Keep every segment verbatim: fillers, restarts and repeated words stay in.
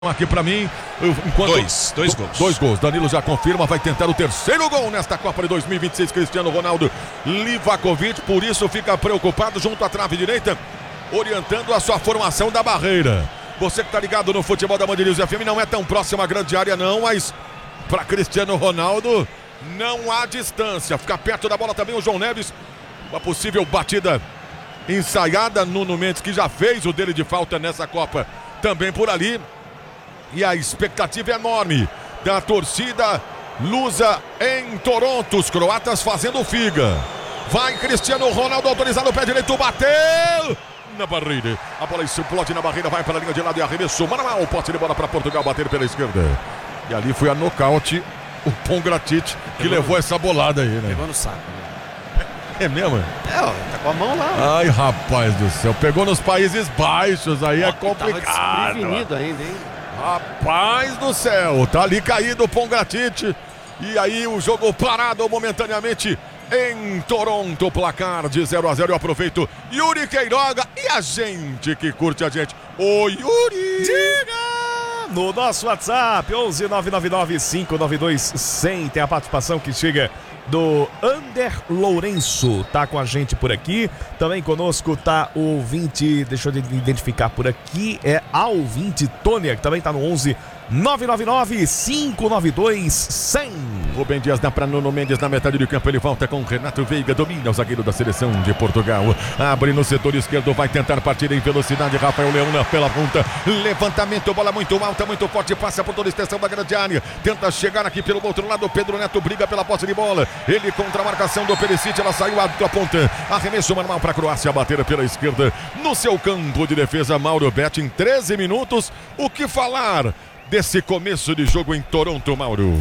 Aqui pra mim, eu, enquanto... Dois, dois gols. Dois gols. Danilo já confirma, vai tentar o terceiro gol nesta Copa de dois mil e vinte e seis. Cristiano Ronaldo Livakovic, por isso fica preocupado junto à trave direita, orientando a sua formação da barreira. Você que tá ligado no futebol da Band News F M, não é tão próximo à grande área não, mas para Cristiano Ronaldo não há distância. Fica perto da bola também o João Neves. Uma possível batida ensaiada, Nuno Mendes, que já fez o dele de falta nessa Copa, também por ali. E a expectativa é enorme da torcida lusa em Toronto. Os croatas fazendo figa. Vai Cristiano Ronaldo, autorizado o pé direito, bateu na barreira. A bola explode na barreira, vai para a linha de lado e arremesso manual. Posse de bola para Portugal, bater pela esquerda. E ali foi a nocaute o Pongracic, que pegou, levou essa bolada aí, né? Pegou no saco. Né? É mesmo? É, ó, tá com a mão lá. Ai, rapaz do céu, pegou nos Países Baixos, aí ó, é complicado. Tava desprevenido ainda, hein? Rapaz do céu, tá ali caído o Pongracic. E aí o jogo parado momentaneamente em Toronto, placar de zero a zero. Eu aproveito Yuri Queiroga e a gente que curte a gente. Ô Yuri! Diga! No nosso WhatsApp, onze nove nove nove cinco nove dois zero zero, tem a participação que chega do Ander Lourenço, tá com a gente por aqui. Também conosco tá o ouvinte, deixa eu identificar por aqui, é a ouvinte Tônia, que também tá no onze nove nove nove cinco nove dois zero zero. Rubem Dias dá para Nuno Mendes na metade do campo, ele volta com Renato Veiga, domina o zagueiro da seleção de Portugal, abre no setor esquerdo, vai tentar partir em velocidade, Rafael Leão pela ponta, levantamento, bola muito alta, muito forte, passa por toda a extensão da grande área, tenta chegar aqui pelo outro lado, Pedro Neto briga pela posse de bola, ele contra a marcação do Perisic, ela saiu à ponta, arremesso manual para a Croácia, bater pela esquerda, no seu campo de defesa, Mauro Betti, em treze minutos, o que falar desse começo de jogo em Toronto, Mauro?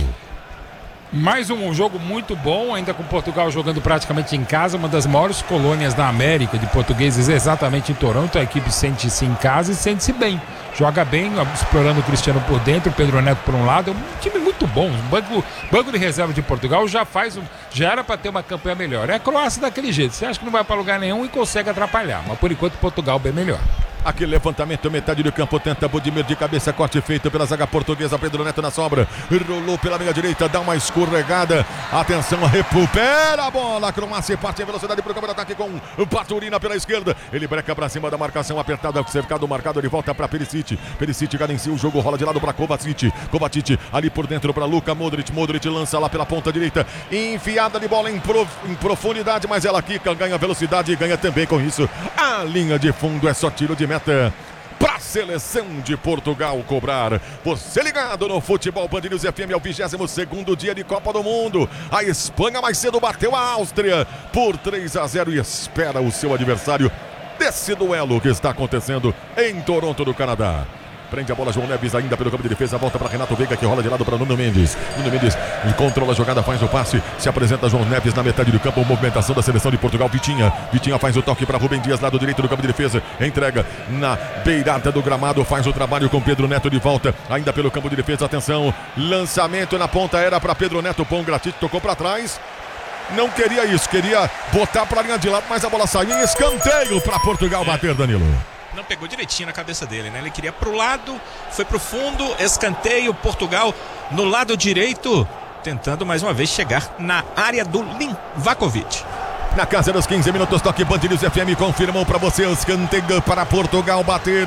Mais um jogo muito bom, ainda com Portugal jogando praticamente em casa, uma das maiores colônias da América de portugueses exatamente em Toronto. A equipe sente-se em casa e sente-se bem. Joga bem, explorando o Cristiano por dentro, o Pedro Neto por um lado. É um time muito bom. O banco, banco de reserva de Portugal já faz, um, já era para ter uma campanha melhor. É a Croácia daquele jeito. Você acha que não vai para lugar nenhum e consegue atrapalhar. Mas por enquanto Portugal bem melhor. Aquele levantamento, metade do campo, tenta Budimir de cabeça, corte feito pela zaga portuguesa, Pedro Neto na sobra, rolou pela meia direita, dá uma escorregada, atenção, recupera a bola, a Croácia parte em velocidade para o campo de ataque com Paturina pela esquerda, ele breca para cima da marcação apertada, cercado, marcado, ele volta para Perisic, Perisic cadencia o jogo, rola de lado para Kovacic, Kovacic ali por dentro para Luka Modric, Modric lança lá pela ponta direita, enfiada de bola em, prof, em profundidade, mas ela quica, ganha velocidade e ganha também com isso a linha de fundo, é só tiro de meta para a seleção de Portugal cobrar. Você ligado no Futebol Band News F M, é o vigésimo segundo dia de Copa do Mundo. A Espanha mais cedo bateu a Áustria por três a zero e espera o seu adversário desse duelo que está acontecendo em Toronto, do Canadá. Prende a bola João Neves ainda pelo campo de defesa, volta para Renato Veiga, que rola de lado para Nuno Mendes. Nuno Mendes controla a jogada, faz o passe, se apresenta João Neves na metade do campo, movimentação da seleção de Portugal, Vitinha. Vitinha faz o toque para Rubem Dias, lado direito do campo de defesa, entrega na beirada do gramado, faz o trabalho com Pedro Neto de volta, ainda pelo campo de defesa, atenção, lançamento na ponta era para Pedro Neto, Pongracic tocou para trás. Não queria isso, queria botar para a linha de lado, mas a bola saiu em escanteio para Portugal bater, Danilo. Não pegou direitinho na cabeça dele, né? Ele queria pro lado, foi pro fundo, escanteio, Portugal no lado direito, tentando mais uma vez chegar na área do Livakovic. Na casa dos quinze minutos, toque Band News F M, confirmou para você, escanteio para Portugal bater.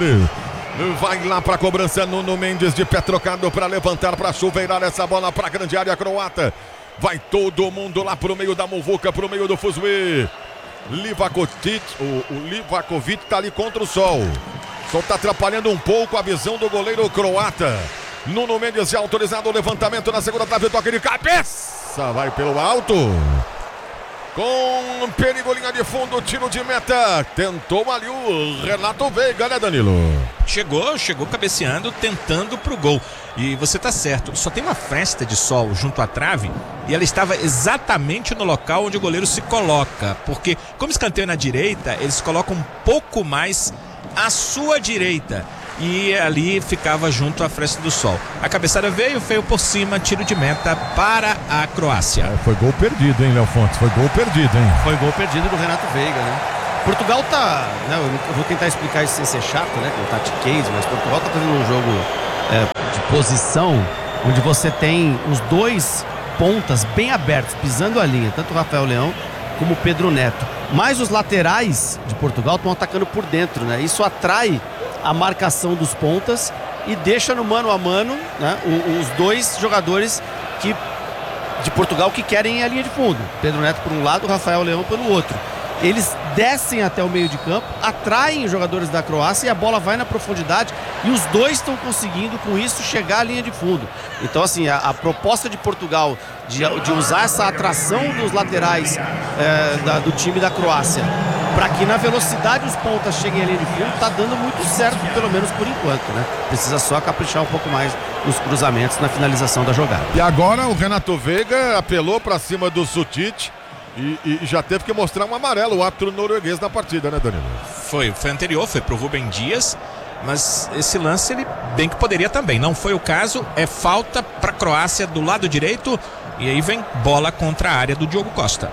Vai lá para a cobrança, Nuno Mendes de pé trocado para levantar, para chuveirar essa bola para a grande área croata. Vai todo mundo lá pro meio da muvuca, pro meio do fuzuê. Livakovic, o, o Livakovic tá ali contra o sol. O sol tá atrapalhando um pouco a visão do goleiro croata. Nuno Mendes é autorizado o levantamento na segunda trave, toque de cabeça, vai pelo alto. Com perigo, linha de fundo, tiro de meta. Tentou ali o Renato Veiga, né, Danilo? Chegou, chegou cabeceando, tentando pro gol. E você tá certo, só tem uma fresta de sol junto à trave e ela estava exatamente no local onde o goleiro se coloca. Porque, como escanteio na direita, eles colocam um pouco mais à sua direita. E ali ficava junto à fresta do sol. A cabeçada veio, veio por cima, tiro de meta para a Croácia. É, foi gol perdido, hein, Léo Fontes? Foi gol perdido, hein? Foi gol perdido do Renato Veiga, né? Portugal tá, né, eu vou tentar explicar isso sem ser chato, né, com o tatiquês, mas Portugal tá fazendo um jogo é, de posição, onde você tem os dois pontas bem abertos, pisando a linha, tanto o Rafael Leão como o Pedro Neto. Mas os laterais de Portugal estão atacando por dentro, né? Isso atrai a marcação dos pontas e deixa no mano a mano, né, os dois jogadores que, de Portugal que querem ir à linha de fundo. Pedro Neto por um lado, Rafael Leão pelo outro. Eles descem até o meio de campo, atraem os jogadores da Croácia e a bola vai na profundidade e os dois estão conseguindo com isso chegar à linha de fundo. Então assim, a, a proposta de Portugal de, de usar essa atração dos laterais é, da, do time da Croácia para que na velocidade os pontas cheguem à linha de fundo está dando muito certo, pelo menos por enquanto, né? Precisa só caprichar um pouco mais nos cruzamentos, na finalização da jogada. E agora o Renato Veiga apelou para cima do Sutic. E, e já teve que mostrar um amarelo, o árbitro norueguês na partida, né, Danilo? Foi, foi anterior, foi pro Rubem Dias, mas esse lance ele bem que poderia também. Não foi o caso, é falta pra Croácia do lado direito e aí vem bola contra a área do Diogo Costa.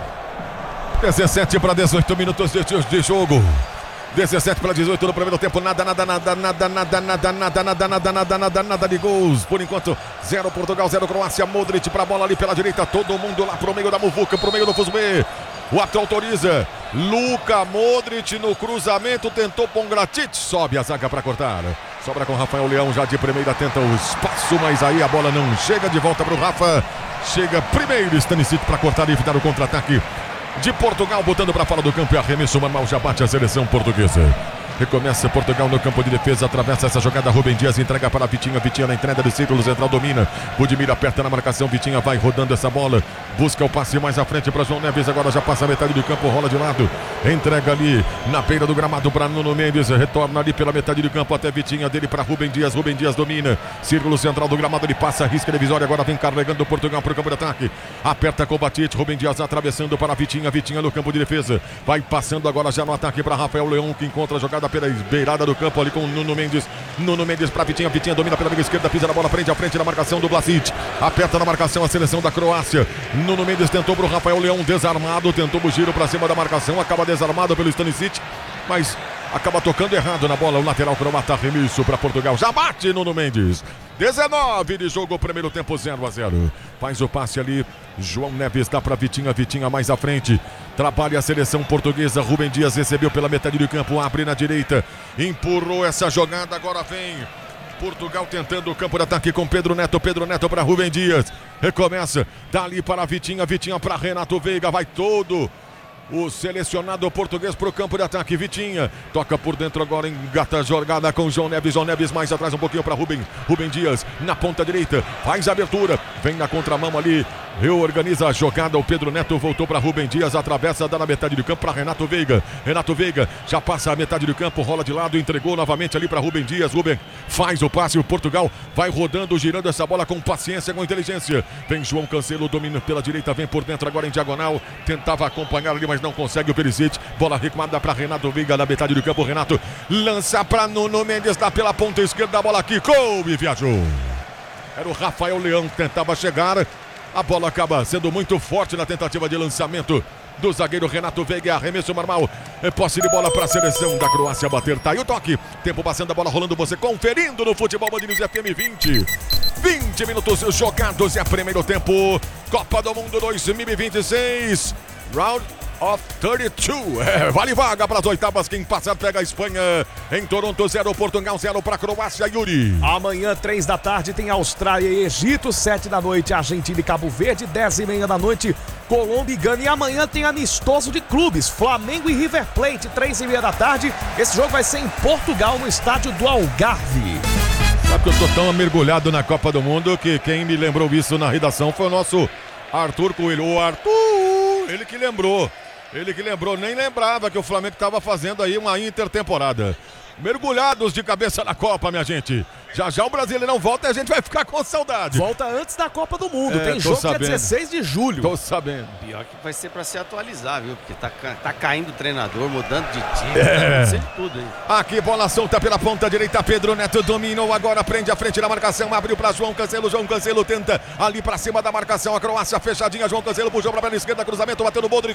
dezessete para dezoito minutos de, de jogo. dezessete para dezoito no primeiro tempo, nada, nada, nada, nada, nada, nada, nada, nada, nada, nada, nada, nada de gols. Por enquanto, zero Portugal, zero Croácia. Modric para a bola ali pela direita, todo mundo lá pro meio da muvuca, pro meio do Fuzbê. O árbitro autoriza. Luka Modric no cruzamento, tentou Pongratic, sobe a zaga para cortar. Sobra com Rafael Leão já de primeira, tenta o espaço, mas aí a bola não chega, de volta pro Rafa. Chega primeiro Stanisic para cortar e evitar o contra-ataque de Portugal, botando para fora do campo e arremesso manual, já bate a seleção portuguesa. Recomeça Portugal no campo de defesa, atravessa essa jogada, Rubem Dias entrega para Vitinha, Vitinha na entrada do círculo central, domina, Budimir aperta na marcação, Vitinha vai rodando essa bola, busca o passe mais à frente para João Neves, agora já passa a metade do campo, rola de lado, entrega ali na beira do gramado para Nuno Mendes, retorna ali pela metade do campo até Vitinha, dele para Rubem Dias, Rubem Dias domina, círculo central do gramado, ele passa, risca divisória, agora vem carregando Portugal para o campo de ataque, aperta com o Batite, Rubem Dias atravessando para Vitinha, Vitinha no campo de defesa, vai passando agora já no ataque para Rafael Leão, que encontra a jogada pela beirada do campo ali com o Nuno Mendes. Nuno Mendes para Vitinha, Vitinha domina pela meia esquerda, pisa na bola frente a frente na marcação do Vlasic. Aperta na marcação a seleção da Croácia. Nuno Mendes tentou para o Rafael Leão, desarmado, tentou o giro para cima da marcação, acaba desarmado pelo Stanisic, mas acaba tocando errado na bola. O lateral croata, remisso para Portugal. Já bate Nuno Mendes. dezenove de jogo, primeiro tempo zero a zero. Faz o passe ali. João Neves dá para Vitinha, Vitinha mais à frente. Trabalha a seleção portuguesa. Rubem Dias recebeu pela metade do campo, abre na direita. Empurrou essa jogada, agora vem Portugal tentando o campo de ataque com Pedro Neto. Pedro Neto para Rubem Dias. Recomeça, dali para Vitinha, Vitinha para Renato Veiga. Vai todo o selecionado português para o campo de ataque. Vitinha toca por dentro agora, engata a jogada com João Neves. João Neves mais atrás um pouquinho para Rubem. Rubem Dias na ponta direita, faz a abertura, vem na contramão ali, reorganiza a jogada. O Pedro Neto voltou para Rubem Dias, atravessa, dá na metade do campo para Renato Veiga. Renato Veiga já passa a metade do campo, rola de lado, entregou novamente ali para Rubem Dias. Rubem faz o passe, o Portugal vai rodando, girando essa bola com paciência, com inteligência. Vem João Cancelo, domina pela direita, vem por dentro agora em diagonal, tentava acompanhar ali, mas não consegue o Perisic. Bola recuada para Renato Veiga na metade do campo. Renato lança para Nuno Mendes, dá pela ponta esquerda, a bola quicou e viajou. Era o Rafael Leão que tentava chegar. A bola acaba sendo muito forte na tentativa de lançamento do zagueiro Renato Veiga. Arremesso normal, é posse de bola para a seleção da Croácia bater. Tá aí o toque, tempo passando, a bola rolando, você conferindo no Futebol Band News F M. vinte vinte minutos jogados, é primeiro tempo, Copa do Mundo dois mil e vinte e seis, round of trinta e dois. É, vale vaga para as oitavas. Quem passar pega a Espanha. Em Toronto, zero Portugal, zero para a Croácia. Yuri. Amanhã, três da tarde, tem Austrália e Egito. Sete da noite, Argentina e Cabo Verde. Dez e meia da noite, Colômbia e Gana. E amanhã tem amistoso de clubes, Flamengo e River Plate. Três e meia da tarde. Esse jogo vai ser em Portugal, no estádio do Algarve. Sabe que eu tô tão mergulhado na Copa do Mundo que quem me lembrou isso na redação foi o nosso Arthur Coelho. O Arthur, ele que lembrou. Ele que lembrou, nem lembrava que o Flamengo estava fazendo aí uma intertemporada. Mergulhados de cabeça na Copa, minha gente. Já já o Brasileirão volta e a gente vai ficar com saudade. Volta antes da Copa do Mundo. É, tem jogo sabendo. dia dezesseis de julho. Tô sabendo. Pior que vai ser pra se atualizar, viu? Porque tá, tá caindo o treinador, mudando de time, É. tá acontecendo tudo aí. Aqui, bola solta pela ponta direita. Pedro Neto dominou agora, prende a frente da marcação. Abriu pra João Cancelo. João Cancelo tenta ali pra cima da marcação. A Croácia fechadinha. João Cancelo puxou pra perna esquerda. Cruzamento, bateu no Modric.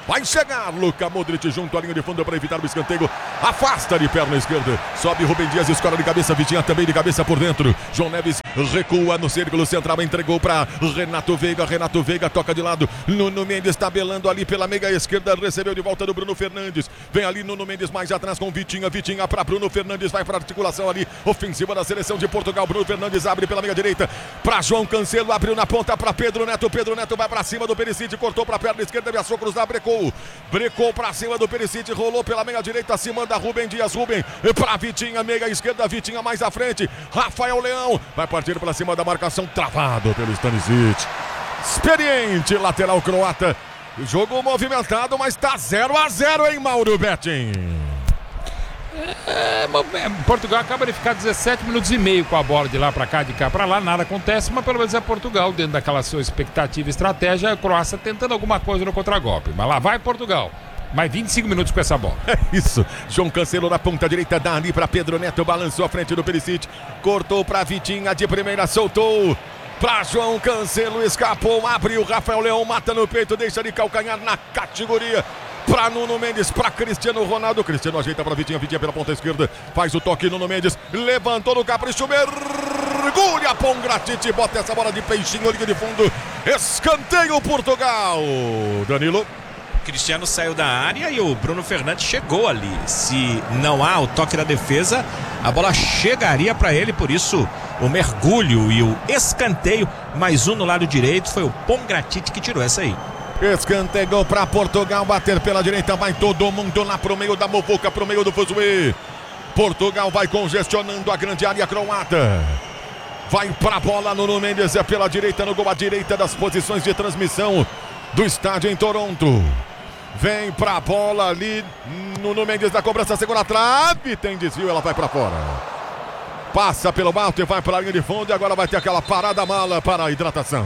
Vai chegar Luka Modric junto à linha de fundo para evitar o escanteio. Afasta de perna esquerda. Sobe Rubem Dias, escora de cabeça. Vitinha também de cabeça por dentro. João Neves recua no círculo central. Entregou para Renato Veiga. Renato Veiga toca de lado. Nuno Mendes tabelando ali pela meia esquerda. Recebeu de volta do Bruno Fernandes. Vem ali Nuno Mendes mais atrás com Vitinha. Vitinha para Bruno Fernandes. Vai para a articulação ali ofensiva da seleção de Portugal. Bruno Fernandes abre pela meia direita para João Cancelo. Abriu na ponta para Pedro Neto. Pedro Neto vai para cima do Perisic. Cortou para a perna esquerda. Ameaçou cruzar. Brecou. Brecou para cima do Perisic, rolou pela meia direita, se manda Rubem Dias, Rubem para Vitinha, meia esquerda, Vitinha mais à frente, Rafael Leão vai partir para cima da marcação, travado pelo Stanisic. Experiente lateral croata, jogo movimentado, mas tá zero a zero, hein, Mauro Betting? É, Portugal acaba de ficar dezessete minutos e meio com a bola de lá pra cá, de cá pra lá, nada acontece, mas pelo menos é Portugal dentro daquela sua expectativa e estratégia, a Croácia tentando alguma coisa no contragolpe, mas lá vai Portugal, mais vinte e cinco minutos com essa bola. É isso, João Cancelo na ponta direita, dá ali pra Pedro Neto, balançou a frente do Perisic, cortou pra Vitinha de primeira, soltou pra João Cancelo, escapou, abriu, Rafael Leão mata no peito, deixa de calcanhar na categoria. Pra Nuno Mendes, pra Cristiano Ronaldo. Cristiano ajeita pra Vitinha, Vitinha pela ponta esquerda. Faz o toque, Nuno Mendes. Levantou no capricho, mergulha Pongracic, bota essa bola de peixinho, linha de fundo. Escanteio Portugal. Danilo. Cristiano saiu da área e o Bruno Fernandes chegou ali. Se não há o toque da defesa, a bola chegaria para ele, por isso o mergulho e o escanteio. Mais um no lado direito, foi o Pongracic que tirou essa aí. Escanteio para Portugal, bater pela direita, vai todo mundo lá pro meio da muvuca, pro meio do fuzuê. Portugal vai congestionando a grande área croata. Vai pra bola, Nuno Mendes é pela direita, no gol à direita das posições de transmissão do estádio em Toronto. Vem pra bola ali, Nuno Mendes da cobrança, segura a trave, tem desvio, ela vai pra fora. Passa pelo alto e vai pra linha de fundo e agora vai ter aquela parada mala para a hidratação.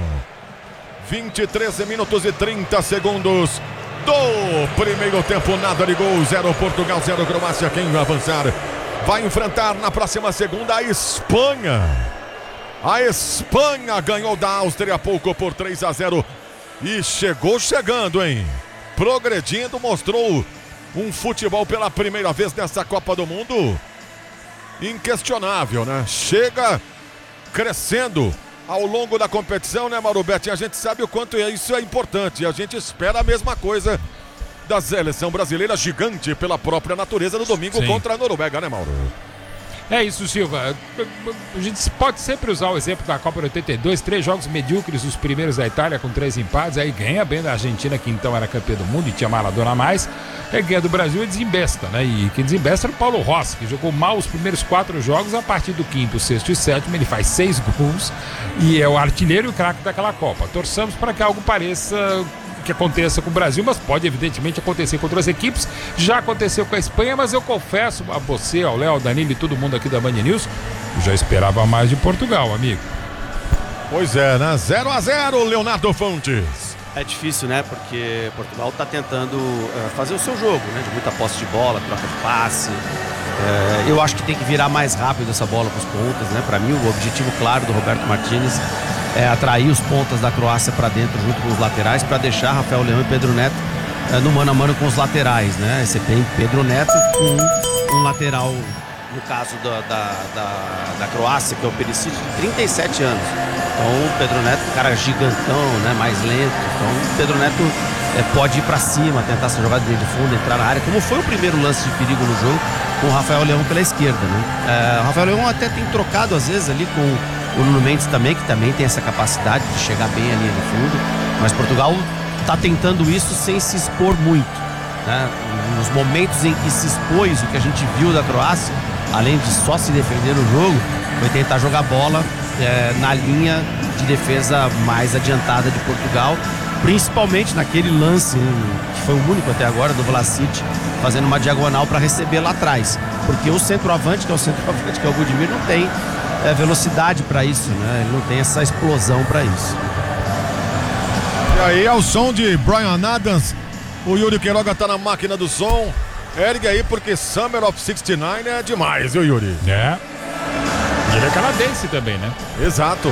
vinte e três minutos e trinta segundos do primeiro tempo, nada de gol, zero Portugal, zero Croácia. Quem vai avançar vai enfrentar na próxima segunda a Espanha. A Espanha ganhou da Áustria há pouco por três a zero e chegou chegando, hein? Progredindo, mostrou um futebol pela primeira vez nessa Copa do Mundo inquestionável, né? Chega crescendo ao longo da competição, né, Mauro Betting? A gente sabe o quanto isso é importante e a gente espera a mesma coisa da seleção brasileira, gigante pela própria natureza, no domingo. Sim. Contra a Noruega, né, Mauro? É isso, Silva. A gente pode sempre usar o exemplo da Copa de oitenta e dois, três jogos medíocres, os primeiros da Itália com três empates, aí ganha bem da Argentina, que então era campeã do mundo e tinha Maradona a mais, aí ganha do Brasil e desembesta, né? E quem desembesta era o Paulo Rossi, que jogou mal os primeiros quatro jogos, a partir do quinto, sexto e sétimo ele faz seis gols e é o artilheiro e o craque daquela Copa. Torçamos para que algo pareça que aconteça com o Brasil, mas pode evidentemente acontecer com outras equipes. Já aconteceu com a Espanha, mas eu confesso a você, ao Léo, ao Danilo e todo mundo aqui da Band News, eu já esperava mais de Portugal, amigo. Pois é, né? zero a zero, Leonardo Fontes. É difícil, né? Porque Portugal está tentando uh, fazer o seu jogo, né? De muita posse de bola, troca de passe. Uh, eu acho que tem que virar mais rápido essa bola para os pontas, né? Para mim, o objetivo claro do Roberto Martínez é atrair os pontas da Croácia para dentro junto com os laterais, para deixar Rafael Leão e Pedro Neto uh, no mano a mano com os laterais, né? Você tem Pedro Neto com um lateral, no caso da, da, da, da Croácia, que é o Perisic, de trinta e sete anos. Então o Pedro Neto, cara gigantão, né? Mais lento. Então o Pedro Neto é, pode ir para cima, tentar essa jogada de linha de fundo, entrar na área, como foi o primeiro lance de perigo no jogo com o Rafael Leão pela esquerda, né? É, o Rafael Leão até tem trocado às vezes ali com o Nuno Mendes também, que também tem essa capacidade de chegar bem ali no fundo, mas Portugal está tentando isso sem se expor muito, né? Nos momentos em que se expôs, o que a gente viu da Croácia, além de só se defender no jogo, foi tentar jogar bola é, na linha de defesa mais adiantada de Portugal, principalmente naquele lance, que foi o único até agora, do Vlasic, fazendo uma diagonal para receber lá atrás, porque o centroavante, que é o centroavante, que é o Budimir, não tem é, velocidade para isso, né? Ele não tem essa explosão para isso. E aí, ao som de Bryan Adams, o Yuri Queiroga tá na máquina do som. Ergue aí, porque Summer of sessenta e nove é demais, viu, Yuri? É. Ele é canadense também, né? Exato.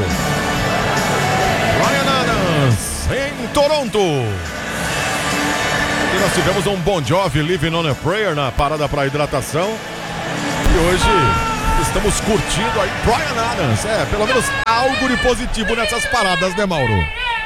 Bryan Adams em Toronto. nós tivemos um Bon Jovi Living on a Prayer na parada para hidratação. E hoje estamos curtindo aí Bryan Adams. É, pelo menos algo de positivo nessas paradas, né, Mauro?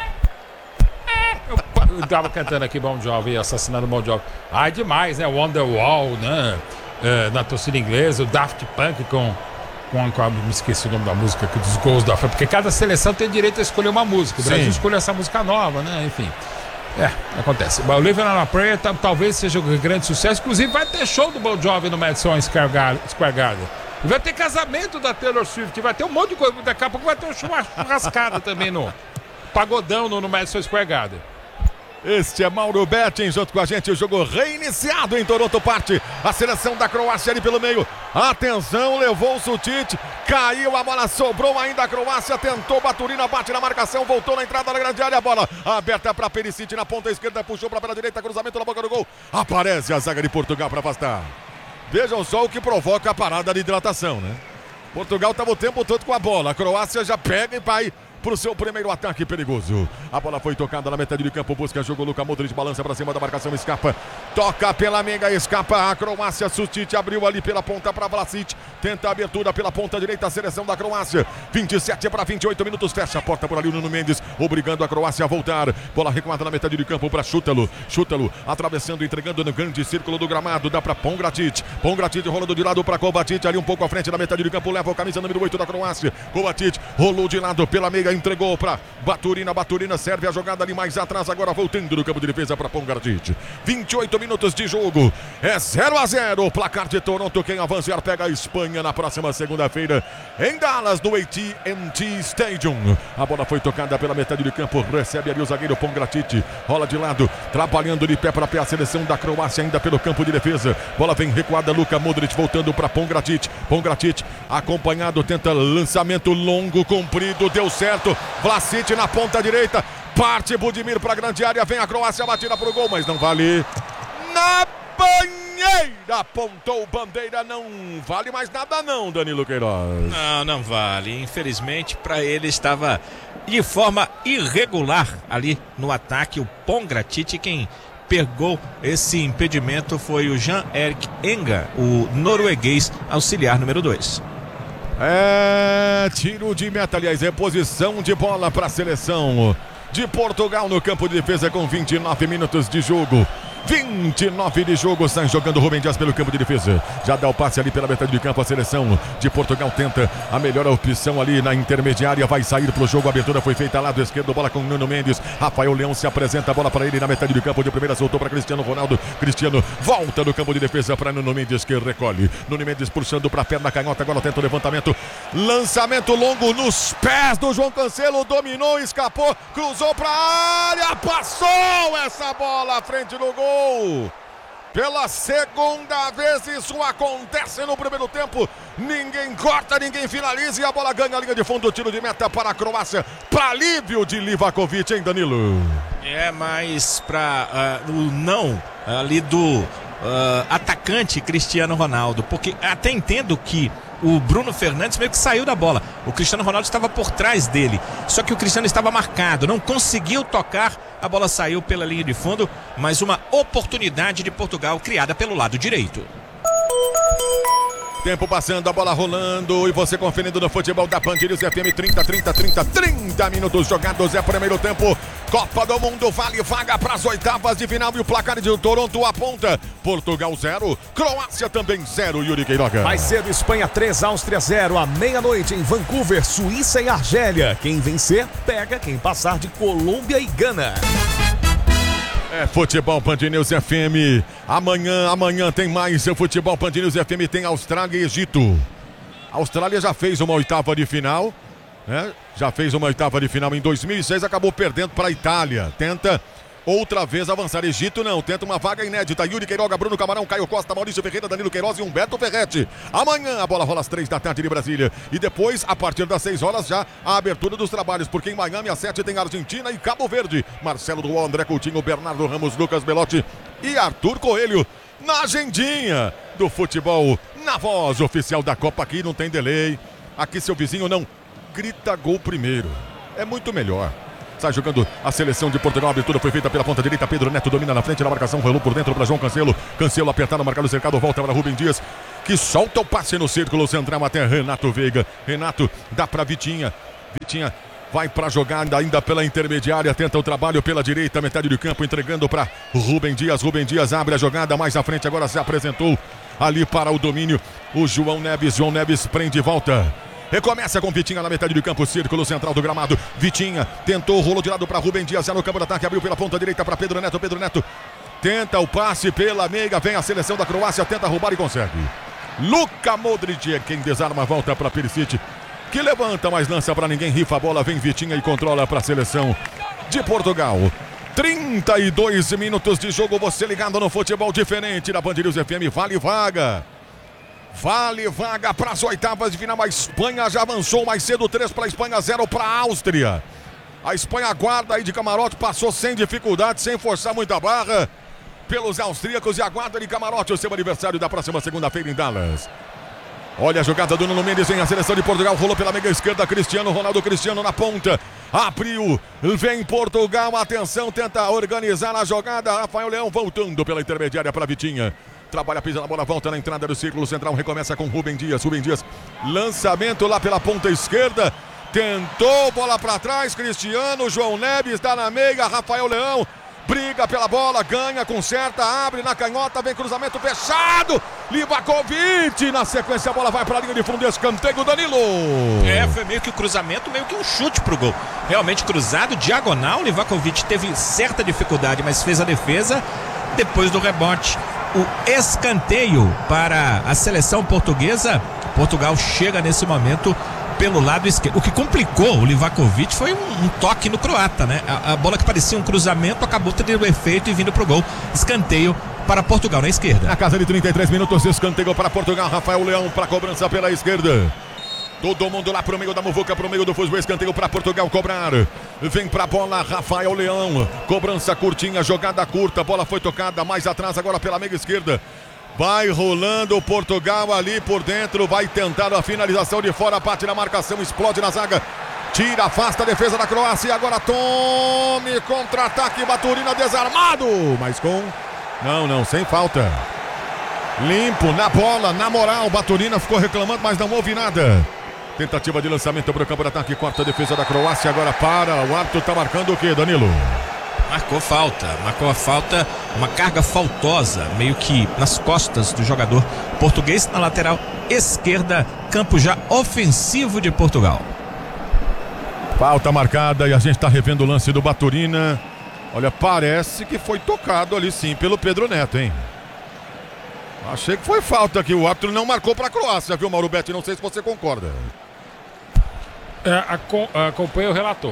Eu tava cantando aqui Bon Jovi, assassinando Bon Jovi. Ai, demais, né? Wonderwall, né? É, na torcida inglesa, o Daft Punk com... Com, com a, me esqueci o nome da música aqui, dos gols da França, porque cada seleção tem direito a escolher uma música. O Brasil Sim. escolheu essa música nova, né? Enfim. É, acontece. O Living on a Prayer tá, talvez seja um grande sucesso. Inclusive, vai ter show do Bon Jovi no Madison Square Garden. E vai ter casamento da Taylor Swift. Vai ter um monte de coisa. Daqui a pouco vai ter uma churrascada também no Pagodão no, no Madison Square Garden. Este é Mauro Betting, junto com a gente, o jogo reiniciado em Toronto, parte a seleção da Croácia ali pelo meio. Atenção, levou o Sutic, caiu, a bola sobrou ainda, a Croácia tentou, Baturina bate na marcação, voltou na entrada da grande área, a bola aberta para Perisic na ponta esquerda, puxou para a direita, cruzamento na boca do gol, aparece a zaga de Portugal para afastar. Vejam só o que provoca a parada de hidratação, né? Portugal estava o tempo todo com a bola, a Croácia já pega e vai pro seu primeiro ataque perigoso. A bola foi tocada na metade do campo, busca jogo, Luka Modric balança para cima da marcação, escapa, toca pela meiga, escapa a Croácia, Sutic abriu ali pela ponta para Vlasic, tenta a abertura pela ponta direita, a seleção da Croácia, vinte e sete para vinte e oito minutos, fecha a porta por ali o Nuno Mendes, obrigando a Croácia a voltar, bola recuada na metade do campo para Šutalo, Šutalo atravessando, entregando no grande círculo do gramado, dá para Pongracic, Pongracic rolando de lado para Kovacic, ali um pouco à frente na metade do campo, leva a camisa número oito da Croácia, Kovacic rolou de lado pela meiga, entregou para Baturina, Baturina serve a jogada ali mais atrás, agora voltando no campo de defesa para Pongracic. vinte e oito minutos de jogo, é zero a zero, o placar de Toronto, quem avançar pega a Espanha na próxima segunda-feira em Dallas, no A T and T Stadium. A bola foi tocada pela metade do campo, recebe ali o zagueiro Pongracic, rola de lado, trabalhando de pé para pé a seleção da Croácia ainda pelo campo de defesa, bola vem recuada, Luka Modric voltando para Pongracic, Pongracic acompanhado, tenta lançamento longo, comprido, deu certo, Vlasic na ponta direita, parte Budimir para a grande área, vem a Croácia, batida para o gol, mas não vale. Na banheira, apontou bandeira, não vale mais nada não, Danilo Queiroz. Não, não vale. Infelizmente, para ele estava de forma irregular ali no ataque o Pongracic. Quem pegou esse impedimento foi o Jan-Erik Enga, o norueguês auxiliar número dois. É, tiro de meta, aliás, é posição de bola para a seleção de Portugal no campo de defesa com vinte e nove minutos de jogo. vinte e nove de jogo, sai jogando Rubem Dias pelo campo de defesa. Já dá o passe ali pela metade do campo, a seleção de Portugal tenta a melhor opção ali na intermediária, vai sair pro jogo, a abertura foi feita lado esquerdo, bola com Nuno Mendes, Rafael Leão se apresenta, a bola para ele na metade do campo, de primeira soltou para Cristiano Ronaldo, Cristiano volta no campo de defesa para Nuno Mendes que recolhe, Nuno Mendes puxando para a perna canhota, agora tenta o levantamento, lançamento longo nos pés do João Cancelo, dominou, escapou, cruzou para a área, passou essa bola à frente do gol. Pela segunda vez isso acontece no primeiro tempo. Ninguém corta, ninguém finaliza e a bola ganha a linha de fundo, tiro de meta para a Croácia, para alívio de Livakovic, hein, Danilo? É, mas para uh, o não ali do uh, atacante Cristiano Ronaldo, porque até entendo que o Bruno Fernandes meio que saiu da bola. O Cristiano Ronaldo estava por trás dele. Só que o Cristiano estava marcado, não conseguiu tocar. A bola saiu pela linha de fundo. Mas uma oportunidade de Portugal criada pelo lado direito. Tempo passando, a bola rolando e você conferindo no futebol da Band News F M. trinta, trinta, trinta, trinta minutos jogados, é primeiro tempo. Copa do Mundo vale vaga para as oitavas de final e o placar de Toronto aponta Portugal zero, Croácia também zero, Yuri Queiroga. Mais cedo, Espanha três, Áustria zero, à meia-noite em Vancouver, Suíça e Argélia. Quem vencer, pega, quem passar de Colômbia e Gana. É futebol Band News F M. Amanhã, amanhã tem mais. Seu futebol Band News F M tem Austrália e Egito. A Austrália já fez uma oitava de final, né? Já fez uma oitava de final em dois mil e seis, acabou perdendo para a Itália. Tenta outra vez avançar. Egito não, tenta uma vaga inédita. Yuri Queiroga, Bruno Camarão, Caio Costa, Maurício Ferreira, Danilo Queiroz e Humberto Ferretti. Amanhã a bola rola às três da tarde de Brasília. E depois, a partir das seis horas, já a abertura dos trabalhos. Porque em Miami, às sete, tem Argentina e Cabo Verde. Marcelo do André Coutinho, Bernardo Ramos, Lucas Belotti e Arthur Coelho. Na agendinha do futebol, na voz oficial da Copa. Aqui não tem delay. Aqui seu vizinho não grita gol primeiro. É muito melhor. Sai jogando a seleção de Portugal. A abertura foi feita pela ponta direita. Pedro Neto domina na frente da marcação. Rolou por dentro para João Cancelo. Cancelo apertado, marcado o cercado. Volta para Rubem Dias, que solta o passe no círculo central até Renato Veiga. Renato dá para Vitinha. Vitinha vai para a jogada ainda pela intermediária. Tenta o trabalho pela direita, metade do campo, entregando para Rubem Dias. Rubem Dias abre a jogada mais à frente. Agora se apresentou ali para o domínio o João Neves. João Neves prende e volta. Recomeça com Vitinha na metade do campo, círculo central do gramado. Vitinha tentou, rolou de lado para Rubem Dias, já no campo de ataque, abriu pela ponta direita para Pedro Neto. Pedro Neto tenta o passe pela meiga, vem a seleção da Croácia, tenta roubar e consegue. Luka Modric é quem desarma, volta para Perisic, que levanta, mas lança para ninguém, rifa a bola, vem Vitinha e controla para a seleção de Portugal. trinta e dois minutos de jogo, você ligado no futebol diferente da Band News F M, vale vaga. Vale vaga para as oitavas de final. A Espanha já avançou mais cedo, três para a Espanha, zero para a Áustria. A Espanha aguarda aí de camarote, passou sem dificuldade, sem forçar muita barra pelos austríacos e aguarda de camarote o seu aniversário da próxima segunda-feira em Dallas. Olha a jogada do Nuno Mendes em a seleção de Portugal, rolou pela meia esquerda, Cristiano Ronaldo, Cristiano na ponta, abriu, vem Portugal, atenção, tenta organizar a jogada, Rafael Leão voltando pela intermediária para Vitinha. Trabalha, pisa na bola, volta na entrada do círculo central, recomeça com Rubem Dias. Rubem Dias, lançamento lá pela ponta esquerda, tentou, bola para trás, Cristiano, João Neves dá na meia, Rafael Leão briga pela bola, ganha, conserta, abre na canhota, vem cruzamento fechado, Livakovic, na sequência a bola vai para a linha de fundo, escanteio, Danilo. É, foi meio que o cruzamento, meio que um chute pro gol. Realmente cruzado, diagonal, Livakovic teve certa dificuldade, mas fez a defesa depois do rebote. O escanteio para a seleção portuguesa. Portugal chega nesse momento pelo lado esquerdo. O que complicou o Livakovic foi um, um toque no croata, né? A, a bola que parecia um cruzamento acabou tendo efeito e vindo pro gol. Escanteio para Portugal na esquerda. Na casa de trinta e três minutos, escanteio para Portugal. Rafael Leão para cobrança pela esquerda. Todo mundo lá pro meio da muvuca, pro meio do fuzil, escanteio para Portugal cobrar. Vem pra bola, Rafael Leão. Cobrança curtinha, jogada curta, bola foi tocada mais atrás agora pela meia esquerda. Vai rolando o Portugal ali por dentro, vai tentar a finalização de fora, bate na marcação, explode na zaga. Tira, afasta a defesa da Croácia e agora tome contra-ataque, Baturina desarmado, mas com... Não, não, sem falta. Limpo, na bola, na moral, Baturina ficou reclamando, mas não houve nada. Tentativa de lançamento para o campo de ataque, quarta defesa da Croácia, agora para, o árbitro está marcando o que, Danilo? Marcou falta, marcou a falta, uma carga faltosa, meio que nas costas do jogador português, na lateral esquerda, campo já ofensivo de Portugal. Falta marcada e a gente está revendo o lance do Baturina. Olha, parece que foi tocado ali sim pelo Pedro Neto, hein? Achei que foi falta aqui, o árbitro não marcou para a Croácia, viu, Mauro Betti? Não sei se você concorda. É, acompanha o relator.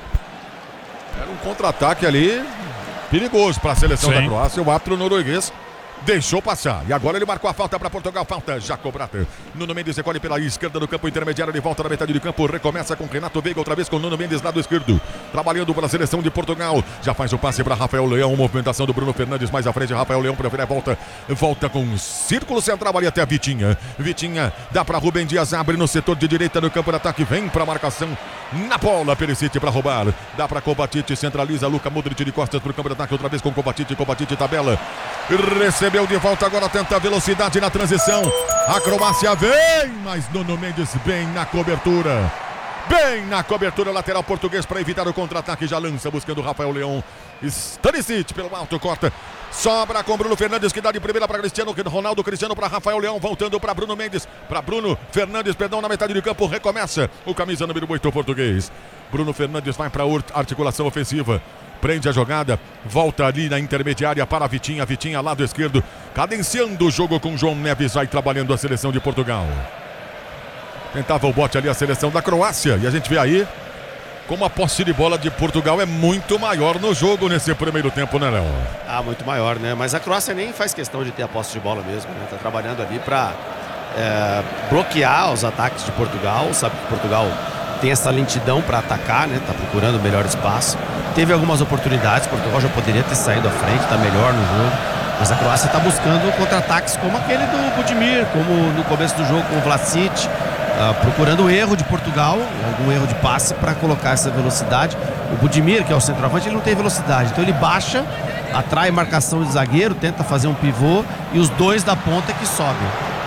Era um contra-ataque ali perigoso para a seleção Sim. da Croácia. O árbitro norueguês deixou passar. E agora ele marcou a falta para Portugal. Falta já cobrada. Nuno Mendes recolhe pela esquerda do campo intermediário. Ele volta na metade do campo. Recomeça com Renato Veiga. Outra vez com Nuno Mendes, lado esquerdo. Trabalhando para a seleção de Portugal. Já faz o passe para Rafael Leão. Movimentação do Bruno Fernandes mais à frente. Rafael Leão prefere a volta. Volta com círculo central ali até a Vitinha. Vitinha dá para Rubem Dias. Abre no setor de direita do campo de ataque. Vem para a marcação na bola. Perisic para roubar. Dá para Kovacic. Centraliza. Luka Modric de costas para o campo de ataque. Outra vez com Kovacic. Kovacic tabela. Recebeu de volta, agora tenta velocidade na transição. A Croácia vem, mas Nuno Mendes bem na cobertura. Bem na cobertura, lateral português para evitar o contra-ataque. Já lança buscando o Rafael Leão. Stanisic pelo alto, corta. Sobra com Bruno Fernandes, que dá de primeira para Cristiano Ronaldo. Cristiano para Rafael Leão, voltando para Bruno Mendes. Para Bruno Fernandes, perdão, na metade do campo. Recomeça o camisa número oito português. Bruno Fernandes vai para a articulação ofensiva. Prende a jogada, volta ali na intermediária para a Vitinha, Vitinha lado esquerdo, cadenciando o jogo com João Neves, vai trabalhando a seleção de Portugal. Tentava o bote ali a seleção da Croácia e a gente vê aí como a posse de bola de Portugal é muito maior no jogo nesse primeiro tempo, né, Léo? Ah, muito maior, né? Mas a Croácia nem faz questão de ter a posse de bola mesmo, né? Tá trabalhando ali para é, bloquear os ataques de Portugal, sabe que Portugal tem essa lentidão para atacar, né? Tá procurando o melhor espaço. Teve algumas oportunidades, Portugal já poderia ter saído à frente, tá melhor no jogo. Mas a Croácia tá buscando contra-ataques como aquele do Budimir, como no começo do jogo com o Vlasic. uh, procurando o erro de Portugal, algum erro de passe para colocar essa velocidade. O Budimir, que é o centroavante, ele não tem velocidade, então ele baixa, atrai marcação de zagueiro, tenta fazer um pivô e os dois da ponta que sobem.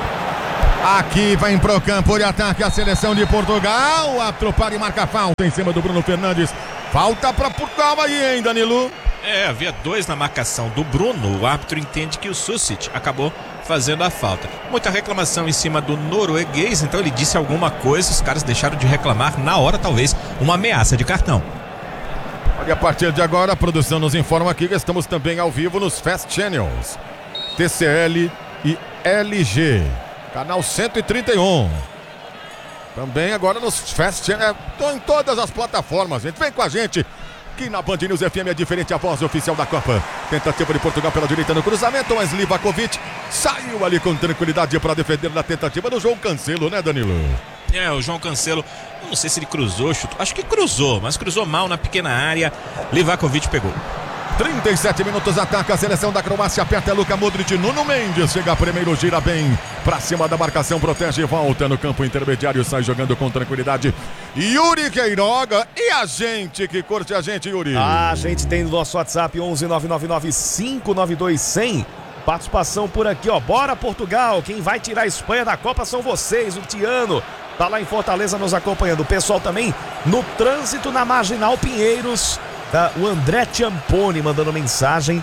Aqui vem pro campo de ataque a seleção de Portugal. Atropara e marca falta em cima do Bruno Fernandes. Falta para Portugal aí, hein, Danilo? É, havia dois na marcação do Bruno. O árbitro entende que o Susic acabou fazendo a falta. Muita reclamação em cima do norueguês, então ele disse alguma coisa, os caras deixaram de reclamar na hora, talvez uma ameaça de cartão. E a partir de agora, a produção nos informa aqui que estamos também ao vivo nos Fast Channels. T C L e L G. Canal cento e trinta e um. Também agora nos Fast Channels. Estou em todas as plataformas, gente. Vem com a gente. Aqui na Band News F M é diferente, a voz oficial da Copa. Tentativa de Portugal pela direita no cruzamento, mas Livakovic saiu ali com tranquilidade para defender na tentativa do João Cancelo, né, Danilo? É, o João Cancelo, não sei se ele cruzou, chutou, acho que cruzou, mas cruzou mal na pequena área. Livakovic pegou. trinta e sete minutos, ataca a seleção da Croácia, aperta Luka Modric, Nuno Mendes chega primeiro, gira bem pra cima da marcação, protege e volta no campo intermediário, sai jogando com tranquilidade. Yuri Queiroga, e a gente que curte a gente, Yuri? A gente tem no nosso WhatsApp onze nove nove nove cinco nove dois cem. Participação por aqui, ó. Bora Portugal, quem vai tirar a Espanha da Copa são vocês, o Tiano tá lá em Fortaleza nos acompanhando. O pessoal também no trânsito na Marginal Pinheiros. Tá, o André Ciampone mandando mensagem,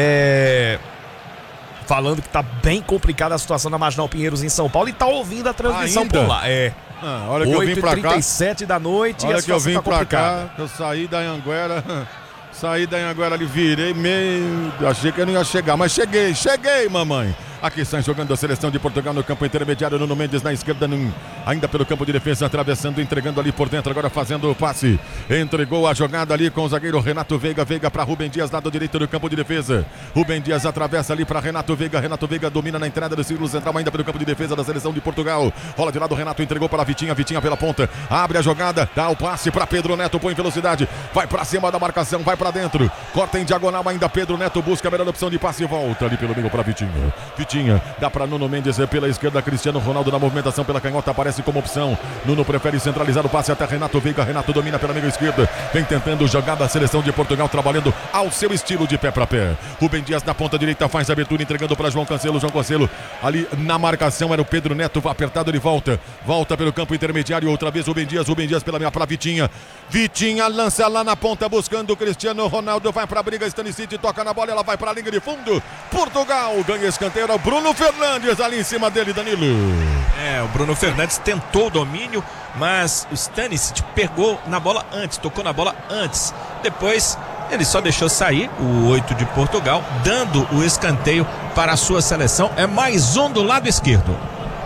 é... falando que tá bem complicada a situação na Marginal Pinheiros em São Paulo e tá ouvindo a transmissão Ainda? por lá. É. Ah, hora que eu vim pra cá. oito e trinta e sete da noite. Olha e a que eu vim tá pra complicada. cá, eu saí da Anhanguera, saí da Anhanguera ali, virei meio, achei que eu não ia chegar, mas cheguei, cheguei, mamãe. Aqui sai jogando a seleção de Portugal no campo intermediário, Nuno Mendes na esquerda, num, ainda pelo campo de defesa, atravessando, entregando ali por dentro, agora fazendo o passe. Entregou a jogada ali com o zagueiro Renato Veiga, Veiga para Rubem Dias, lado direito do campo de defesa. Rubem Dias atravessa ali para Renato Veiga, Renato Veiga domina na entrada do círculo central, ainda pelo campo de defesa da seleção de Portugal. Rola de lado, Renato entregou para Vitinha, Vitinha pela ponta, abre a jogada, dá o passe para Pedro Neto, põe velocidade, vai para cima da marcação, vai para dentro, corta em diagonal ainda, Pedro Neto busca a melhor opção de passe e volta ali pelo meio para Vitinha. Vitinha dá para Nuno Mendes pela esquerda, Cristiano Ronaldo na movimentação pela canhota, aparece como opção. Nuno prefere centralizar o passe até Renato Veiga, Renato domina pela meia esquerda, vem tentando jogar da seleção de Portugal, trabalhando ao seu estilo de pé para pé. Rubem Dias na ponta direita faz a abertura, entregando para João Cancelo, João Cancelo ali na marcação, era o Pedro Neto, apertado, ele volta, volta pelo campo intermediário, outra vez Rubem Dias, Rubem Dias pela meia para Vitinha, Vitinha lança lá na ponta, buscando o Cristiano Ronaldo, vai para a briga, Stanisic toca na bola, ela vai para a linha de fundo, Portugal ganha escanteio, o Bruno Fernandes ali em cima dele, Danilo. É, o Bruno Fernandes tentou o domínio, mas o Stanisic pegou na bola antes, tocou na bola antes. Depois ele só deixou sair o oito de Portugal, dando o escanteio para a sua seleção. É mais um do lado esquerdo.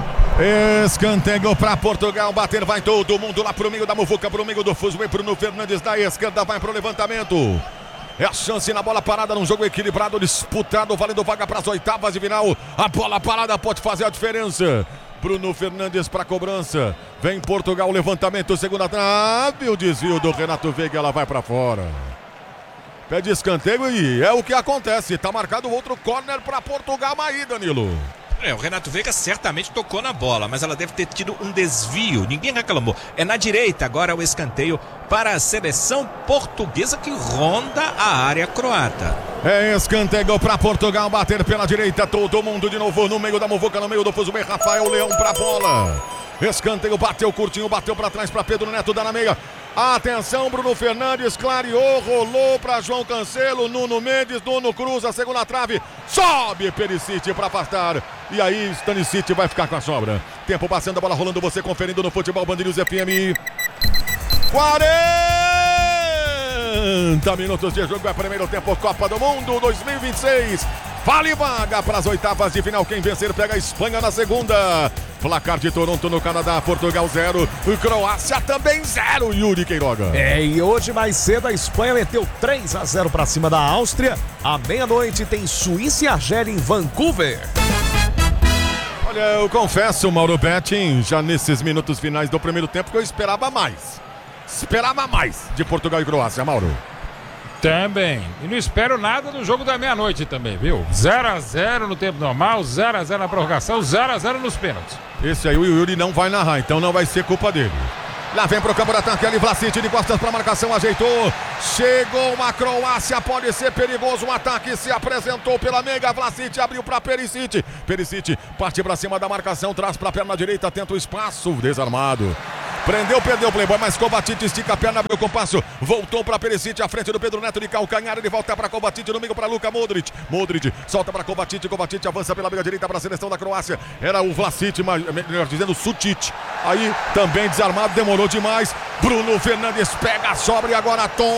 Escanteio para Portugal, bater vai todo mundo lá pro meio da muvuca, pro meio do fuzuê, Bruno Fernandes da esquerda vai pro levantamento. É a chance na bola parada, num jogo equilibrado, disputado, valendo vaga para as oitavas de final. A bola parada pode fazer a diferença. Bruno Fernandes para cobrança. Vem Portugal, levantamento, segunda trave, o desvio do Renato Veiga, ela vai para fora. Pede escanteio e é o que acontece. Tá marcado outro corner para Portugal aí, Danilo. É, o Renato Veiga certamente tocou na bola, mas ela deve ter tido um desvio, ninguém reclamou. É na direita agora o escanteio para a seleção portuguesa que ronda a área croata. É escanteio para Portugal, bater pela direita, todo mundo de novo no meio da muvuca, no meio do fuzuê, Rafael Leão para a bola. Escanteio, bateu curtinho, bateu para trás para Pedro Neto, dá na meia. Atenção, Bruno Fernandes, clareou, rolou para João Cancelo, Nuno Mendes, Nuno cruza, segunda trave, sobe Perisic para afastar. E aí Stanisic vai ficar com a sobra. Tempo passando, a bola rolando, você conferindo no Futebol Band News F M. quarenta minutos de jogo, é primeiro tempo, Copa do Mundo dois mil e vinte e seis. Vale vaga para as oitavas de final. Quem vencer pega a Espanha na segunda. Placar de Toronto no Canadá, Portugal zero, Croácia também zero, Yuri Queiroga. É, e hoje mais cedo a Espanha meteu três a zero para cima da Áustria. À meia-noite tem Suíça e Argélia em Vancouver. Olha, eu confesso, Mauro Betting, já nesses minutos finais do primeiro tempo, que eu esperava mais. Esperava mais de Portugal e Croácia, Mauro. Também. E não espero nada do jogo da meia-noite também, viu? zero a zero no tempo normal, zero a zero na prorrogação, zero a zero nos pênaltis. Esse aí o Yuri não vai narrar, então não vai ser culpa dele. Lá vem pro campo de ataque ali, Vlasic de costas pra marcação, ajeitou. Chegou uma Croácia, pode ser perigoso. O ataque se apresentou pela meiga. Vlasic abriu pra Perisic. Perisic parte pra cima da marcação, traz pra perna direita, tenta o espaço, desarmado. Prendeu, perdeu o Playboy, mas Kovacic estica a perna, abriu o compasso. Voltou pra Perisic, à frente do Pedro Neto de calcanhar. Ele volta pra Kovacic, no meio pra Luka Modric. Modric solta pra Kovacic, Kovacic avança pela meia direita pra seleção da Croácia. Era o Vlasic, melhor dizendo, Sutic. Aí também desarmado, demorou demais. Bruno Fernandes pega a sobra e agora tome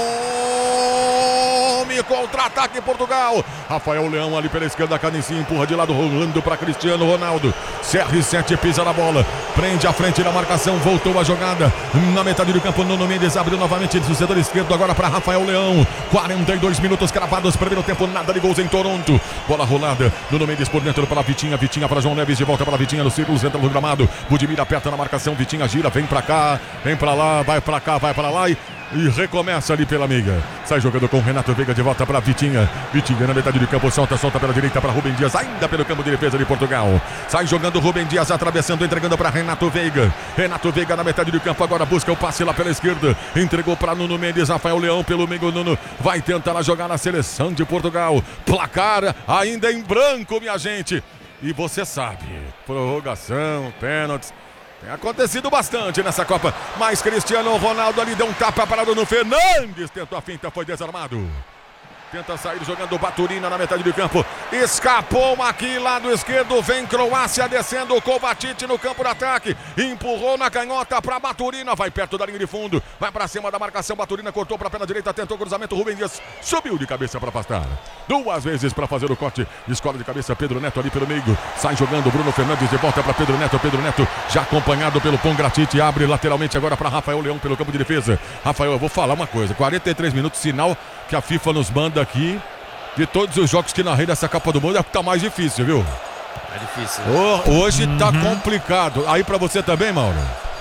contra-ataque Portugal. Rafael Leão ali pela esquerda, Canicinho empurra de lado, rolando para Cristiano Ronaldo. C R sete pisa na bola, prende a frente na marcação, voltou a jogada na metade do campo. Nuno Mendes abriu novamente do setor esquerdo agora para Rafael Leão. quarenta e dois minutos cravados, primeiro tempo, nada de gols em Toronto. Bola rolada, Nuno Mendes por dentro para Vitinha, Vitinha para João Neves, de volta para Vitinha no círculo central do gramado. Budimir aperta na marcação, Vitinha gira, vem para cá, vem para lá, vai para cá, vai para lá e E recomeça ali pela amiga. Sai jogando com Renato Veiga de volta para Vitinha. Vitinha na metade do campo, solta, solta pela direita para Rubem Dias, ainda pelo campo de defesa de Portugal. Sai jogando Rubem Dias, atravessando, entregando para Renato Veiga. Renato Veiga na metade do campo, agora busca o passe lá pela esquerda. Entregou para Nuno Mendes, Rafael Leão pelo meio. Nuno vai tentar a jogar na seleção de Portugal. Placar ainda em branco, minha gente. E você sabe, prorrogação, pênaltis. Tem acontecido bastante nessa Copa, mas Cristiano Ronaldo ali deu um tapa parado no Fernandes, tentou a finta, foi desarmado. Tenta sair jogando Baturina na metade do campo. Escapou aqui, lado esquerdo. Vem Croácia descendo. Kovacic no campo de ataque. Empurrou na canhota para Baturina. Vai perto da linha de fundo. Vai para cima da marcação. Baturina cortou para a perna direita. Tentou o cruzamento. Rubem Dias subiu de cabeça para afastar. Duas vezes para fazer o corte. Escola de cabeça. Pedro Neto ali pelo meio. Sai jogando Bruno Fernandes de volta para Pedro Neto. Pedro Neto já acompanhado pelo Pongracic. Abre lateralmente agora para Rafael Leão pelo campo de defesa. Rafael, eu vou falar uma coisa. quarenta e três minutos, sinal que a FIFA nos manda aqui, de todos os jogos que narrei dessa Copa do Mundo, é o que tá mais difícil, viu? É difícil. Oh, hoje uhum. tá complicado. Aí pra você também, Mauro?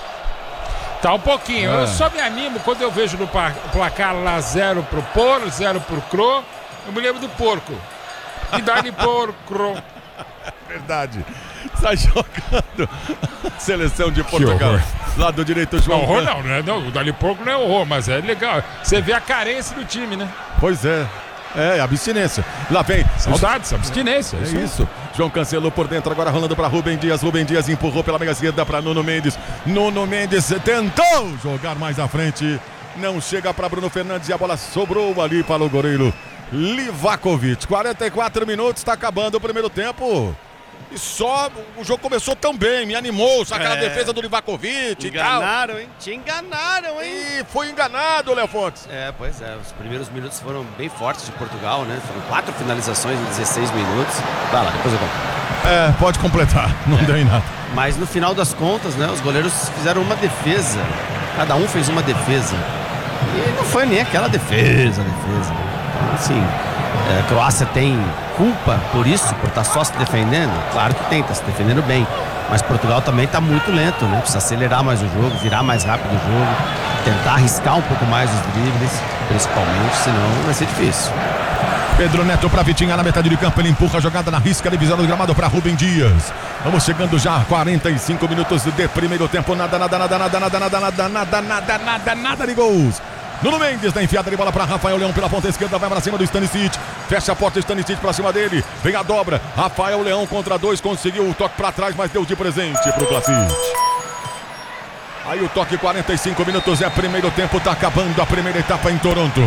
Tá um pouquinho. É. Eu só me animo quando eu vejo no placar lá zero pro Por, zero pro Cro. Eu me lembro do porco. Que dá de porco. Verdade. Sai jogando seleção de Portugal. Lado direito, João. Não, horror não, né? Não, o Dali Porco não é horror, mas é legal. Você vê a carência do time, né? Pois é. É, abstinência. Lá vem. Saudades, abstinência. É isso. isso. João cancelou por dentro, agora rolando para Rubem Dias. Rubem Dias empurrou pela meia esquerda para Nuno Mendes. Nuno Mendes tentou jogar mais à frente. Não chega para Bruno Fernandes e a bola sobrou ali para o goleiro Livakovic. quarenta e quatro minutos, está acabando o primeiro tempo. E só o jogo começou tão bem, me animou, só aquela é. defesa do Livakovic e tal. Enganaram, hein? Te enganaram, hein? E foi enganado, Léo Fontes. É, pois é, os primeiros minutos foram bem fortes de Portugal, né? Foram quatro finalizações em dezesseis minutos. Vai lá, depois eu conto. É, pode completar, não é. deu em nada. Mas no final das contas, né, os goleiros fizeram uma defesa. Cada um fez uma defesa. E não foi nem aquela defesa, defesa. Então, assim, é, a Croácia tem culpa por isso, por estar só se defendendo? Claro que tem, está se defendendo bem. Mas Portugal também está muito lento, né? Precisa acelerar mais o jogo, virar mais rápido o jogo, tentar arriscar um pouco mais os dribles, principalmente, senão vai ser difícil. Pedro Neto para Vitinha na metade do campo, ele empurra a jogada na risca, divisão do gramado para Rubem Dias. Vamos chegando já a quarenta e cinco minutos de primeiro tempo, nada, nada, nada, nada, nada, nada, nada, nada, nada, nada, nada de gols. Nuno Mendes dá enfiada de bola para Rafael Leão pela ponta esquerda, vai para cima do Stanisic, fecha a porta, Stanisic para cima dele, vem a dobra, Rafael Leão contra dois, conseguiu o toque para trás, mas deu de presente pro Vlasic. Aí o toque, quarenta e cinco minutos, é primeiro tempo, tá acabando a primeira etapa em Toronto.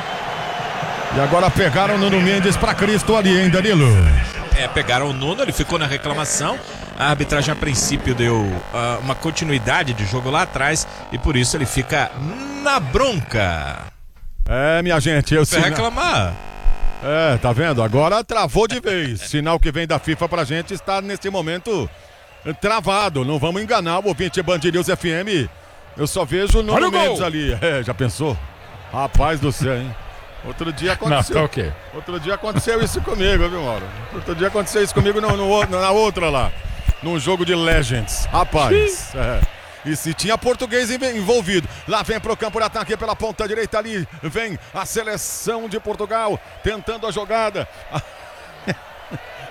E agora pegaram o Nuno Mendes para Cristo ali, hein, Danilo? É, pegaram o Nuno, ele ficou na reclamação. A arbitragem a princípio deu uh, uma continuidade de jogo lá atrás e por isso ele fica na bronca. É, minha gente, eu sei. reclamar. É, tá vendo? Agora travou de vez. Sinal que vem da FIFA pra gente está nesse momento travado. Não vamos enganar o ouvinte Band News F M. Eu só vejo o Nuno Mendes ali. É, já pensou? Rapaz do céu, hein? Outro dia aconteceu. Não, tá okay. Outro dia aconteceu isso comigo, viu, Mauro? Outro dia aconteceu isso comigo no, no, na outra lá. Num jogo de Legends. Rapaz. É. E se tinha português envolvido. Lá vem pro campo de ataque pela ponta direita ali. Vem a seleção de Portugal tentando a jogada.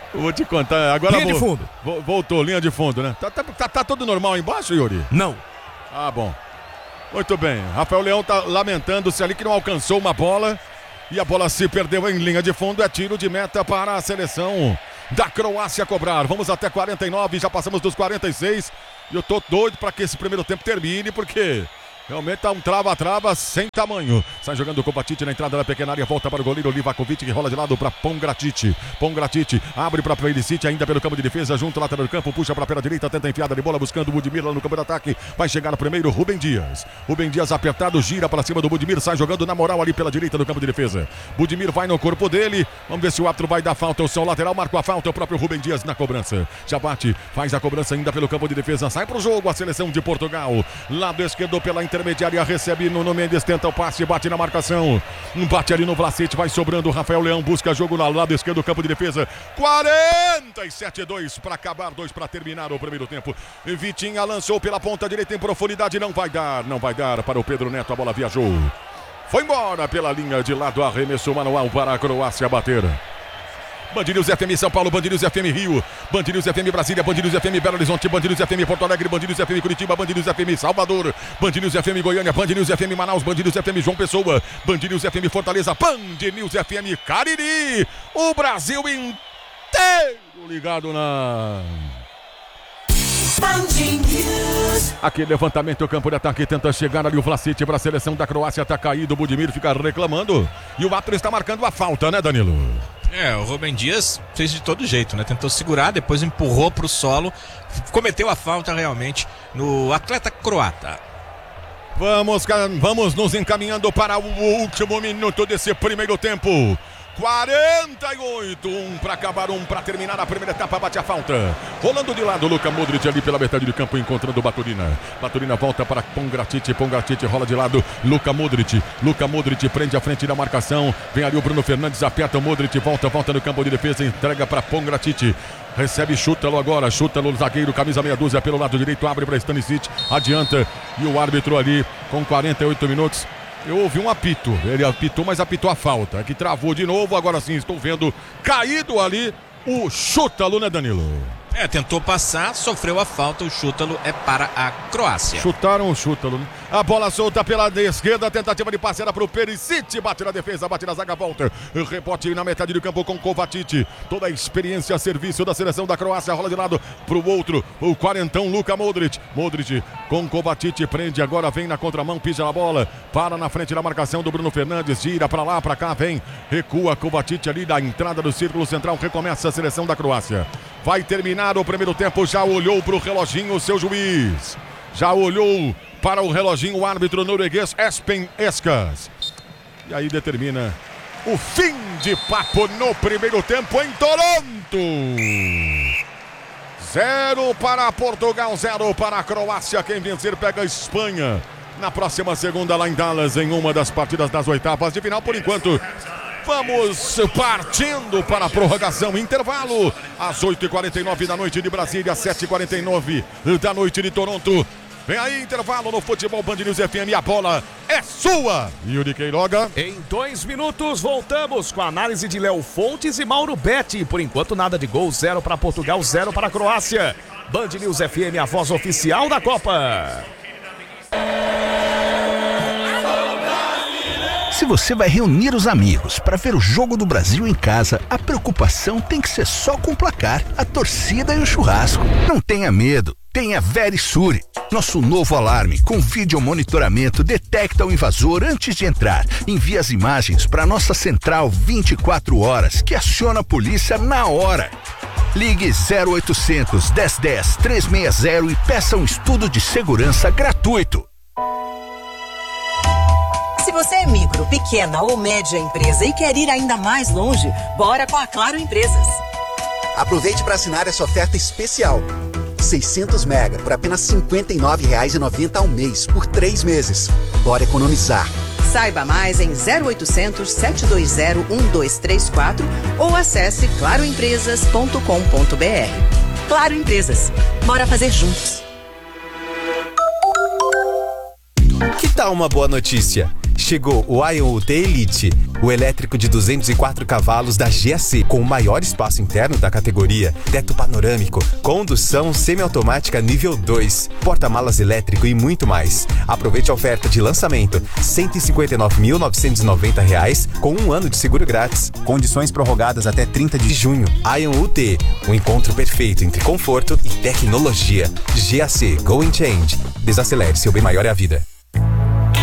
Vou te contar, agora Linha vou, de fundo. Vou, voltou, linha de fundo, né? Tá, tá, tá, tá tudo normal embaixo, Yuri? Não. Ah, bom. Muito bem. Rafael Leão tá lamentando-se ali que não alcançou uma bola. E a bola se perdeu em linha de fundo. É tiro de meta para a seleção da Croácia cobrar. Vamos até quarenta e nove, já passamos dos quarenta e seis. E eu tô doido para que esse primeiro tempo termine, porque realmente tá um trava-trava sem tamanho. Sai jogando o Kovacic na entrada da pequena área. Volta para o goleiro Livakovic, que rola de lado para Pongracic. Pongracic abre para Perisic, ainda pelo campo de defesa, junto lateral do campo, puxa para a pela direita, tenta a enfiada de bola, buscando o Budimir lá no campo de ataque. Vai chegar no primeiro, Rubem Dias. Rubem Dias apertado, gira para cima do Budimir, sai jogando na moral ali pela direita do campo de defesa. Budimir vai no corpo dele. Vamos ver se o árbitro vai dar falta. O seu lateral marca a falta, o próprio Rubem Dias na cobrança. Já bate, faz a cobrança ainda pelo campo de defesa. Sai pro jogo a seleção de Portugal. Lado esquerdo pela intermediária, recebe Nuno Mendes, tenta o passe, bate na marcação. Bate ali no Vlasic, vai sobrando. Rafael Leão busca jogo no lado esquerdo do campo de defesa. quarenta e sete a dois para acabar, dois para terminar o primeiro tempo. Vitinha lançou pela ponta direita em profundidade, não vai dar, não vai dar para o Pedro Neto, a bola viajou. Foi embora pela linha de lado, arremesso manual para a Croácia bater. Band News F M São Paulo, Band News F M Rio, Band News F M Brasília, Band News F M Belo Horizonte, Band News F M Porto Alegre, Band News F M Curitiba, Band News F M Salvador, Band News F M Goiânia, Band News F M Manaus, Band News F M João Pessoa, Band News F M Fortaleza, Band News F M Cariri. O Brasil inteiro ligado na... Aqui levantamento, o campo de ataque tenta chegar ali o Vlasic para a seleção da Croácia, tá caído, o Budimir fica reclamando e o árbitro está marcando a falta, né, Danilo? É, o Rubem Dias fez de todo jeito, né? Tentou segurar, depois empurrou pro solo, cometeu a falta realmente no atleta croata. Vamos, vamos nos encaminhando para o último minuto desse primeiro tempo. quarenta e oito, um para acabar, um para terminar a primeira etapa, bate a falta. Rolando de lado, Luka Modric ali pela metade do campo, encontrando Baturina. Baturina volta para Pongracic, Pongracic rola de lado, Luka Modric. Luka Modric prende a frente da marcação, vem ali o Bruno Fernandes, aperta o Modric, volta, volta no campo de defesa, entrega para Pongracic. Recebe Chútalo agora, Chútalo, zagueiro, camisa meia dúzia pelo lado direito, abre para Stanisic, adianta. E o árbitro ali com quarenta e oito minutos. Eu ouvi um apito, ele apitou, mas apitou a falta, que travou de novo, agora sim estou vendo caído ali o Chútalo, né, Danilo? É, tentou passar, sofreu a falta, o Chútalo é para a Croácia. Chutaram o Chútalo, né? A bola solta pela esquerda, tentativa de passe era para o Perisic, bate na defesa, bate na zaga, volta, rebote na metade do campo com Kovacic, toda a experiência a serviço da seleção da Croácia, rola de lado para o outro, o quarentão Luka Modric, Modric com Kovacic, prende agora, vem na contramão, pisa a bola, para na frente da marcação do Bruno Fernandes, gira para lá, para cá, vem, recua Kovacic ali da entrada do círculo central, recomeça a seleção da Croácia. Vai terminar o primeiro tempo, já olhou para o reloginho o seu juiz. Já olhou para o reloginho o árbitro norueguês Espen Eskas. E aí determina o fim de papo no primeiro tempo em Toronto. Zero para Portugal, zero para a Croácia. Quem vencer pega a Espanha na próxima segunda lá em Dallas, em uma das partidas das oitavas de final. Por enquanto, vamos partindo para a prorrogação, intervalo, às oito e quarenta e nove da noite de Brasília, sete e quarenta e nove da noite de Toronto. Vem aí, intervalo no Futebol Band News F M, a bola é sua, Yuri Queiroga. Em dois minutos voltamos com a análise de Léo Fontes e Mauro Betti. Por enquanto nada de gol, zero para Portugal, zero para a Croácia. Band News F M, a voz oficial da Copa. Se você vai reunir os amigos para ver o jogo do Brasil em casa, a preocupação tem que ser só com o placar, a torcida e o churrasco. Não tenha medo, tenha Verisure. Nosso novo alarme com vídeo monitoramento detecta o invasor antes de entrar. Envia as imagens para nossa central vinte e quatro horas, que aciona a polícia na hora. Ligue zero oitocentos, dez dez, trezentos e sessenta e peça um estudo de segurança gratuito. Se você é micro, pequena ou média empresa e quer ir ainda mais longe, bora com a Claro Empresas. Aproveite para assinar essa oferta especial. seiscentos mega por apenas cinquenta e nove reais e noventa centavos ao mês por três meses. Bora economizar. Saiba mais em zero oitocentos, sete dois zero, um dois três quatro ou acesse claro empresas ponto com ponto br. Claro Empresas. Bora fazer juntos. Que tal uma boa notícia? Chegou o Ion U T Elite, o elétrico de duzentos e quatro cavalos da G A C, com o maior espaço interno da categoria, teto panorâmico, condução semiautomática nível dois, porta-malas elétrico e muito mais. Aproveite a oferta de lançamento, cento e cinquenta e nove mil novecentos e noventa reais com um ano de seguro grátis. Condições prorrogadas até trinta de junho. Ion U T, o encontro perfeito entre conforto e tecnologia. G A C, Go and Change. Desacelere, seu bem maior é a vida.